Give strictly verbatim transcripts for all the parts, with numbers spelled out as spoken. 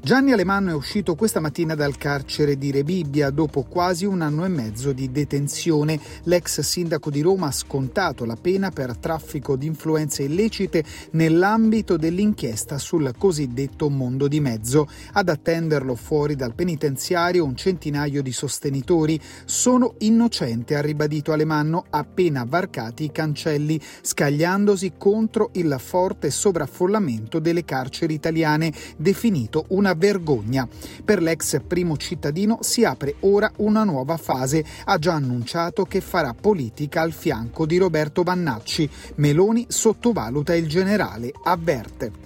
Gianni Alemanno è uscito questa mattina dal carcere di Rebibbia dopo quasi un anno e mezzo di detenzione. L'ex sindaco di Roma ha scontato la pena per traffico di influenze illecite nell'ambito dell'inchiesta sul cosiddetto mondo di mezzo. Ad attenderlo fuori dal penitenziario un centinaio di sostenitori. Sono innocente, ha ribadito Alemanno, appena varcati i cancelli, scagliandosi contro il forte sovraffollamento delle carceri italiane, definito una vergogna. Per l'ex primo cittadino si apre ora una nuova fase. Ha già annunciato che farà politica al fianco di Roberto Vannacci. Meloni sottovaluta il generale, avverte.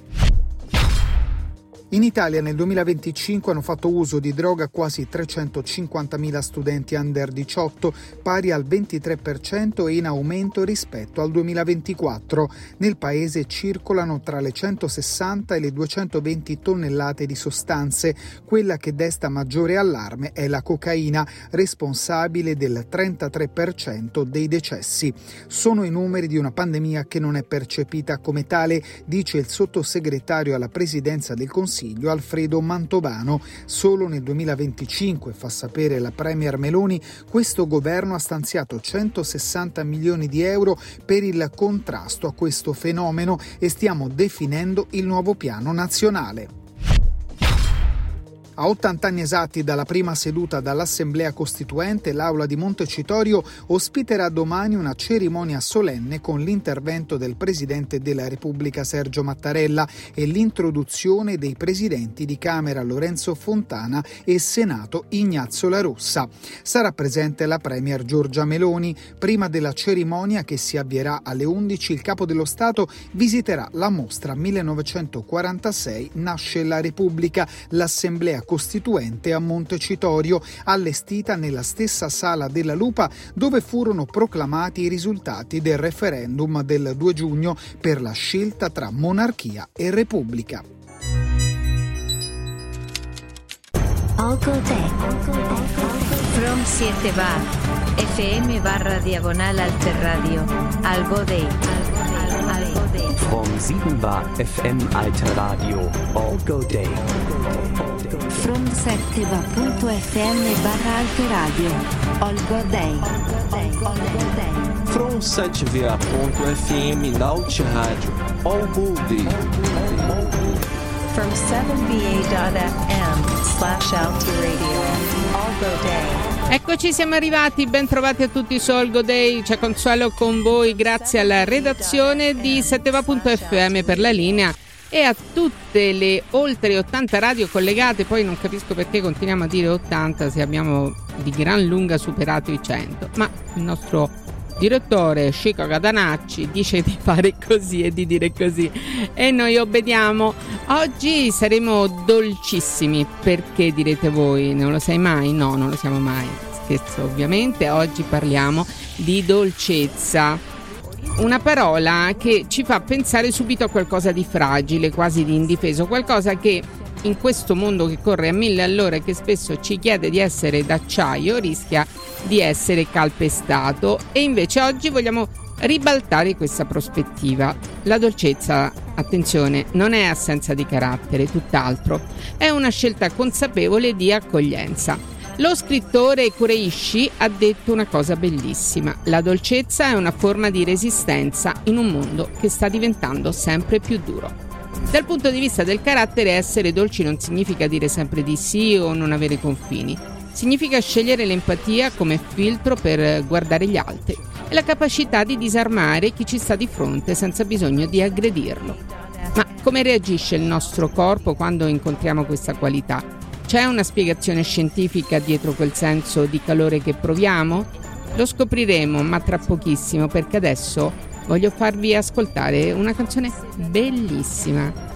In Italia nel duemilaventicinque hanno fatto uso di droga quasi trecentocinquantamila studenti under diciotto, pari al ventitré per cento e in aumento rispetto al duemilaventiquattro. Nel paese circolano tra le centosessanta e le duecentoventi tonnellate di sostanze. Quella che desta maggiore allarme è la cocaina, responsabile del trentatré per cento dei decessi. Sono i numeri di una pandemia che non è percepita come tale, dice il sottosegretario alla Presidenza del Consiglio Alfredo Mantovano. Solo nel duemilaventicinque, fa sapere la Premier Meloni, questo governo ha stanziato centosessanta milioni di euro per il contrasto a questo fenomeno e stiamo definendo il nuovo piano nazionale. A ottanta anni esatti dalla prima seduta dall'Assemblea Costituente, l'Aula di Montecitorio ospiterà domani una cerimonia solenne con l'intervento del Presidente della Repubblica Sergio Mattarella e l'introduzione dei Presidenti di Camera Lorenzo Fontana e Senato Ignazio La Russa. Sarà presente la Premier Giorgia Meloni. Prima della cerimonia, che si avvierà alle undici, il Capo dello Stato visiterà la mostra millenovecentoquarantasei Nasce la Repubblica, l'Assemblea Costituente a Montecitorio, allestita nella stessa sala della Lupa dove furono proclamati i risultati del referendum del due giugno per la scelta tra monarchia e repubblica. Algo Day. From siete bar F M barra diagonal alter radio. Algo Day. From sieben bar F M alter radio. Algo Day. From sette bar punto F M barra alter radio. Algo Day. From sete va ponto F M Naut Radio. Algo Day. From seven B A dot F M slash Alti Radio. Algo Day. Eccoci, siamo arrivati, ben trovati a tutti su Algo Day, c'è Consuelo con voi grazie alla redazione di sette va punto F M per la linea e a tutte le oltre ottanta radio collegate. Poi non capisco perché continuiamo a dire ottanta se abbiamo di gran lunga superato i cento, ma il nostro direttore Chico Catanacci dice di fare così e di dire così e noi obbediamo. Oggi saremo dolcissimi, perché direte voi, non lo sai mai? No, non lo siamo mai, scherzo ovviamente. Oggi parliamo di dolcezza, una parola che ci fa pensare subito a qualcosa di fragile, quasi di indifeso, qualcosa che in questo mondo che corre a mille all'ora e che spesso ci chiede di essere d'acciaio rischia di essere calpestato, e invece oggi vogliamo ribaltare questa prospettiva. La dolcezza, attenzione, non è assenza di carattere, tutt'altro, è una scelta consapevole di accoglienza. Lo scrittore Kureishi ha detto una cosa bellissima: la dolcezza è una forma di resistenza in un mondo che sta diventando sempre più duro. Dal punto di vista del carattere, essere dolci non significa dire sempre di sì o non avere confini. Significa scegliere l'empatia come filtro per guardare gli altri e la capacità di disarmare chi ci sta di fronte senza bisogno di aggredirlo. Ma come reagisce il nostro corpo quando incontriamo questa qualità? C'è una spiegazione scientifica dietro quel senso di calore che proviamo? Lo scopriremo, ma tra pochissimo, perché adesso voglio farvi ascoltare una canzone bellissima.